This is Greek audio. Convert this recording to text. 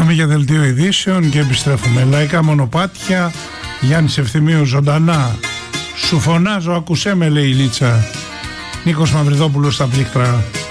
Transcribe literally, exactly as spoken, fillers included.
Πάμε για δελτίο ειδήσεων και επιστρέφουμε. Λαϊκά μονοπάτια, Γιάννης Ευθυμίου ζωντανά. Σου φωνάζω, ακούσέ με, λέει η Λίτσα. Νίκος Μαυριδόπουλος στα πλήκτρα.